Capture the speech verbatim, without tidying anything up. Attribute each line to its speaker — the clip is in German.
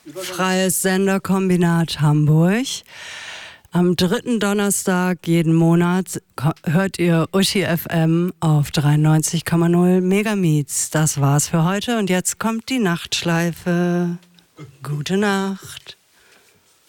Speaker 1: Freies Senderkombinat Hamburg. Am dritten Donnerstag jeden Monat hört ihr Uschi F M auf dreiundneunzig Komma null Megameets. Das war's für heute und jetzt kommt die Nachtschleife. Gute Nacht.